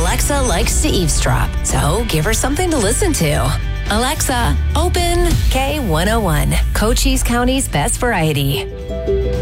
Alexa likes to eavesdrop, so give her something to listen to. Alexa, open K101, Cochise County's best variety.